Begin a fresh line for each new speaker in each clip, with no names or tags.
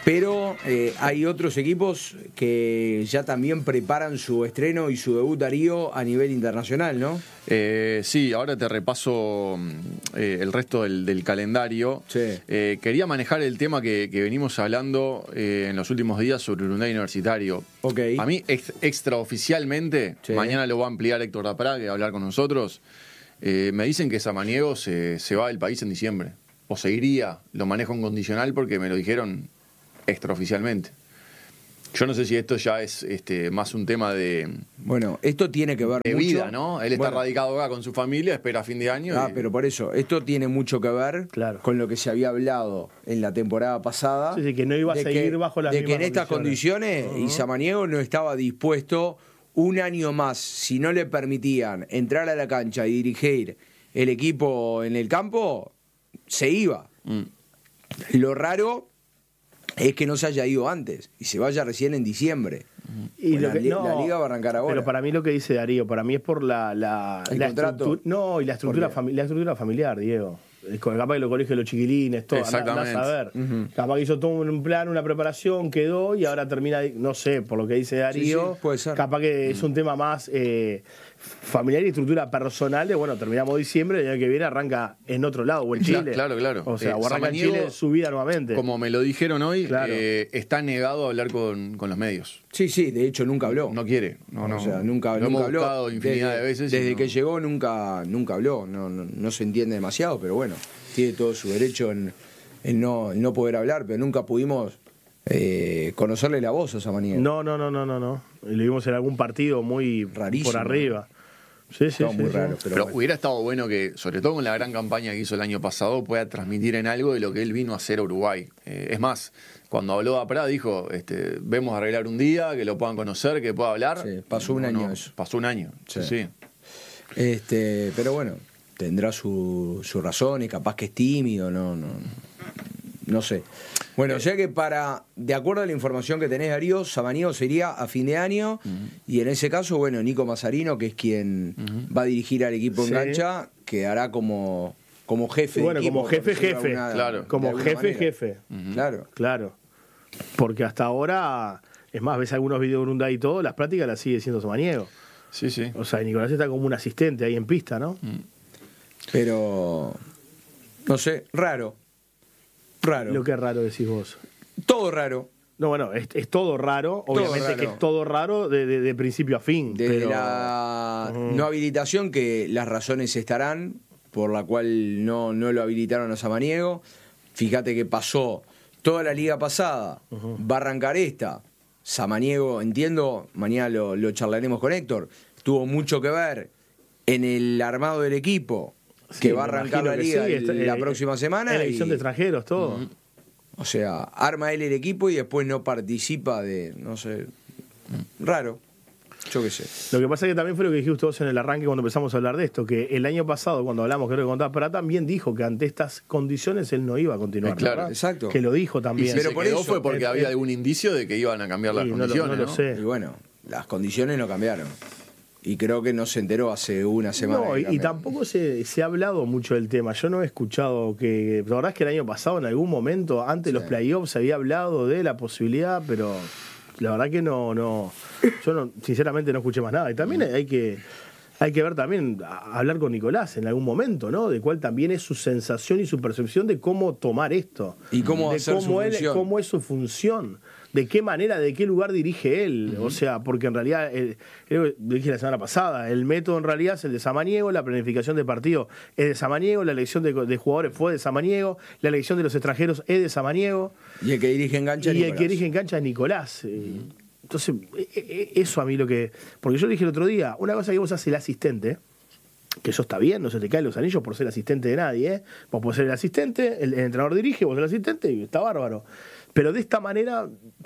Pero hay otros equipos que ya también preparan su estreno y su debut, Darío, a nivel internacional, ¿no?
Sí, ahora te repaso el resto del calendario.
Sí.
Quería manejar el tema que venimos hablando en los últimos días sobre Urunday Universitario.
Ok.
A mí, extraoficialmente,
Sí.
mañana lo va a ampliar Héctor Daprá, que va a hablar con nosotros. Me dicen que Samaniego se va del país en diciembre. O se iría, lo manejo en condicional porque me lo dijeron extraoficialmente. Yo no sé si esto ya es más un tema de
Esto tiene que ver mucho.
vida, ¿no? Él está radicado acá con su familia, espera fin de año.
Pero por eso, esto tiene mucho que ver con lo que se había hablado en la temporada pasada.
Sí, que no iba a seguir bajo las mismas
que en estas condiciones Samaniego no estaba dispuesto un año más, si no le permitían entrar a la cancha y dirigir el equipo en el campo, se iba. Lo raro es que no se haya ido antes y se vaya recién en diciembre.
Y
la liga va a arrancar ahora.
Pero para mí lo que dice Darío, para mí es por la
contrato.
y la estructura familiar, Diego. Capaz que los colegios de los chiquilines, todo, andás a ver. Capaz que hizo todo un plan, una preparación, quedó y ahora termina, no sé, por lo que dice Darío,
sí, puede ser.
Capaz que es un tema más familiar y estructura personal de, terminamos diciembre, el año que viene arranca en otro lado, o en Chile.
Claro.
O sea, o arranca en
Samaniego,
Chile su vida nuevamente.
Como me lo dijeron hoy,
Claro.
está negado a hablar con los medios.
Sí, de hecho nunca habló.
No quiere. No.
O sea, nunca
lo hemos
habló.
buscado infinidad de veces.
Desde que llegó nunca habló. No se entiende demasiado, pero bueno, tiene todo su derecho en no poder hablar, pero nunca pudimos conocerle la voz a Samaniego.
No. Lo vimos en algún partido muy
rarísimo
por arriba. Sí,
muy raro.
Pero hubiera estado bueno que, sobre todo con la gran campaña que hizo el año pasado, pueda transmitir en algo de lo que él vino a hacer a Uruguay. Es más, cuando habló a Prat dijo, vemos a arreglar un día, que lo puedan conocer, que pueda hablar.
Sí, pasó un año eso.
Pasó un año, sí.
Pero bueno, tendrá su razón y capaz que es tímido, no sé. Bueno, o sea que de acuerdo a la información que tenés, Darío, Samaniego se iría a fin de año y en ese caso, Nico Mazzarino, que es quien va a dirigir al equipo en cancha, quedará como jefe de equipo.
Como jefe.
Claro.
Como jefe. Claro. Porque hasta ahora, es más, ves algunos videos de Urunday y todo, las prácticas las sigue siendo Samaniego.
Sí.
O sea, Nicolás está como un asistente ahí en pista, ¿no?
Pero, no sé, raro.
Lo que es raro decís vos.
Todo raro.
No, es todo raro. Obviamente que es todo raro de principio a fin.
Desde la no habilitación, que las razones estarán, por la cual no lo habilitaron a Samaniego. Fíjate que pasó toda la liga pasada, va a arrancar esta. Samaniego, entiendo, mañana lo charlaremos con Héctor, tuvo mucho que ver en el armado del equipo. Que va a arrancar la liga la próxima semana.
Elección de extranjeros, todo.
O sea, arma él el equipo y después no participa no sé, raro. Yo qué sé.
Lo que pasa es que también fue lo que dijiste vos en el arranque cuando empezamos a hablar de esto, que el año pasado, cuando hablamos, creo que con Prat, también dijo que ante estas condiciones él no iba a continuar.
Claro,
exacto.
Que lo dijo también.
Y si
pero
se
por
quedó
eso
fue porque había algún indicio de que iban a cambiar las condiciones.
No lo sé.
Y bueno, las condiciones no cambiaron. Y creo que no se enteró hace una semana.
No, y tampoco se ha hablado mucho del tema. Yo no he escuchado que... La verdad es que el año pasado, en algún momento, antes de los playoffs, se había hablado de la posibilidad, pero la verdad que no. Yo sinceramente no escuché más nada. Y también hay que ver también, hablar con Nicolás en algún momento, ¿no? De cuál también es su sensación y su percepción de cómo tomar esto.
Y cómo hacer su función.
Cómo es su función. De qué manera, de qué lugar dirige él. O sea, porque en realidad, lo dije la semana pasada, el método en realidad es el de Samaniego, la planificación de partido es de Samaniego, la elección de jugadores fue de Samaniego, la elección de los extranjeros es de Samaniego.
Y el que dirige en cancha es
Nicolás. Y el que dirige en cancha es Nicolás. Entonces, eso a mí lo que... Porque yo le dije el otro día, una cosa que vos haces el asistente, que eso está bien, no se te caen los anillos por ser asistente de nadie, ¿eh? Vos podés ser el asistente, el entrenador dirige, vos sos el asistente y está bárbaro. Pero de esta manera,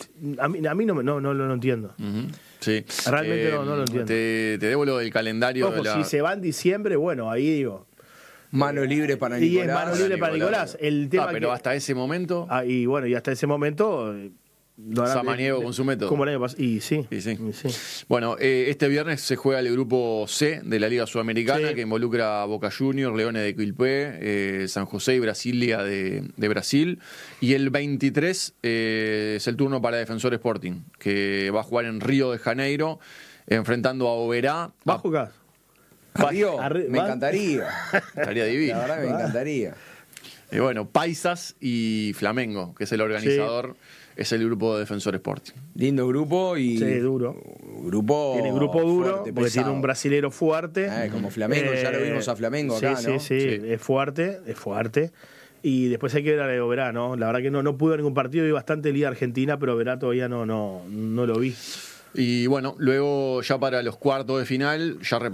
a mí no lo entiendo.
Sí.
Realmente no lo entiendo.
Te debo lo del calendario.
Ojo, si se va en diciembre, bueno, ahí digo...
Mano libre para Nicolás.
Y es mano libre para Nicolás. El tema
pero hasta ese momento...
y hasta ese momento...
Samaniego con su método.
Como el año pasado. Y sí.
Bueno, este viernes se juega el grupo C de la Liga Sudamericana, que involucra a Boca Juniors, Leones de Quilpé, San José y Brasilia de Brasil. Y el 23 es el turno para Defensor Sporting, que va a jugar en Río de Janeiro, enfrentando a Oberá.
¿Va a jugar?
Río, me encantaría.
Estaría divino.
La verdad me encantaría.
Bueno, Paisas y Flamengo, que es el organizador, es el grupo de Defensor Sporting.
Lindo grupo y...
Sí, duro.
Tiene
grupo duro,
fuerte,
porque
pesado.
tiene un brasilero fuerte.
Como Flamengo, ya lo vimos a Flamengo acá, ¿no?
Sí, es fuerte. Y después hay que ver a de Oberá, ¿no? La verdad que no pudo ningún partido, vi bastante Liga Argentina, pero Oberá todavía no lo vi.
Y bueno, luego ya para los cuartos de final, ya